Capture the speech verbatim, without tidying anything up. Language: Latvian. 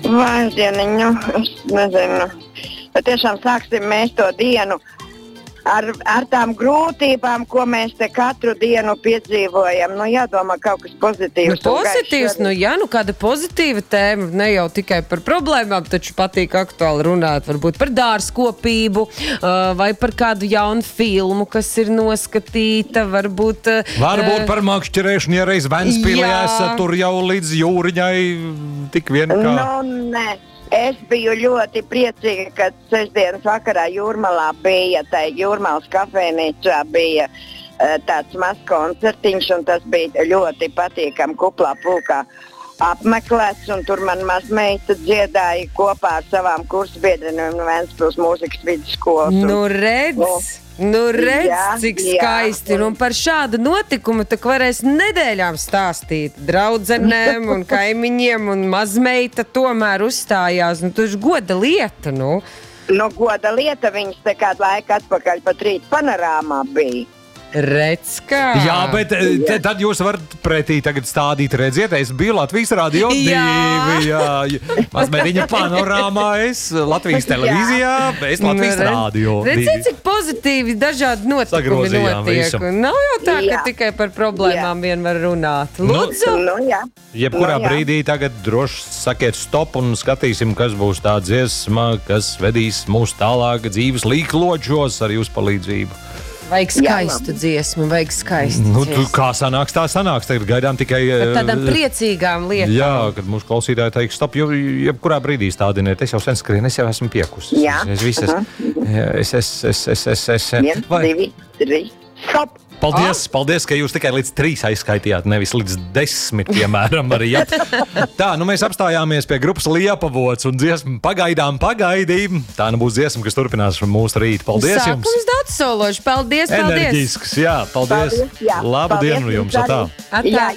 Vaindieniņu, es nezinu. Bet tiešām sāksim mēs to dienu ar, ar tām grūtībām, ko mēs te katru dienu piedzīvojam. Nu, jādomā kaut kas pozitīvs. Nu, pozitīvs, nu jā, nu kāda pozitīva tēma, ne jau tikai par problēmām, taču patīk aktuāli runāt, varbūt par dārzkopību, uh, vai par kādu jaunu filmu, kas ir noskatīta, varbūt... Uh, varbūt par makšķerēšanu, ja reiz Ventspīlē esat tur jau līdz jūriņai tik vien kā... Nu, ne. Es biju ļoti priecīga, kad sestdienas vakarā Jūrmalā bija, tai Jūrmalas kafejnīcā bija uh, tāds mazs koncertiņš, un tas bija ļoti patīkami kuplā pulkā apmeklēts, un tur man mazmeita dziedāja kopā ar savām kursbiedrinēm no Ventspils mūzikas vidusskolas. Nu redz! Un, Nu redz, jā, cik skaisti ir, un par šādu notikumu tak varēs nedēļām stāstīt draudzenēm un kaimiņiem, un mazmeita tomēr uzstājās, nu tu esi goda lieta, nu. Nu, goda lieta, viņas te kādu laiku atpakaļ pat rīt panorāmā bija. Redz kā. Jā, bet t- tad jūs varat pretī tagad stādīt, redziet, es biju Latvijas radio divi, jā. Mazmēriņa panorāmā, es Latvijas televīzijā, es Latvijas nu, radio divi. Redziet, cik pozitīvi dažādi notikumi notiek. Nav jau tā, ka jā. tikai par problēmām jā. vien var runāt. Lūdzu. Nu, jā. Jebkurā nu, jā. brīdī tagad droši sakiet stop un skatīsim, kas būs tā dziesma, kas vedīs mūs tālāk dzīves līkločos ar jūsu palīdzību. Vajag skaistu jā, dziesmu, vajag skaistu nu, dziesmu. Kā sanāks, tā sanāks. Tagad gaidām tikai... Par tādām priecīgām lietām. Jā, kad mūsu klausītāji teiks stop, jo jebkurā brīdī stādiniet. Es jau sen skrienu, es jau esmu piekusis. Jā. Es, es, es, es, es, es, es, es, es, Viens, vai... divi, trīs, stop! Paldies, ah. paldies, ka jūs tikai līdz trīs aizskaitījāt, nevis līdz desmit, piemēram, arī. Ja. Tā, nu mēs apstājāmies pie grupas Liepavots un dziesmu Pagaidām pagaidīm. Tā nu būs dziesma, kas turpinās mūsu rītu. Paldies Sākums jums! Sākums daudz sološi. Paldies, paldies! Enerģisks, jā, paldies! paldies jā. Labu paldies, dienu jums! Tā. Atā.